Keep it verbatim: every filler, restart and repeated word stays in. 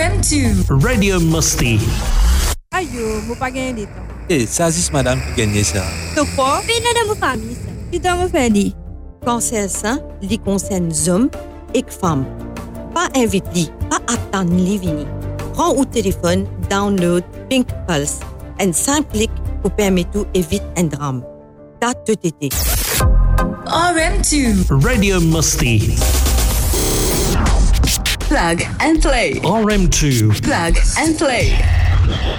M deux. Radio Musty. Ayo, mou pa gen di ton. Eh, ça c'est madame qui gagne ça. So quoi? Pe nan de mou famille ça. Ki tan mou fè li? Cancer ça, li concerne hommes et femmes. Pas invite li, pas attendre li vini. Prends au téléphone, download Pink Pulse and cinq clics pour permettre éviter un drame. Date de tété. R M deux. Radio Musty. Plug and play. R M two. Plug and play.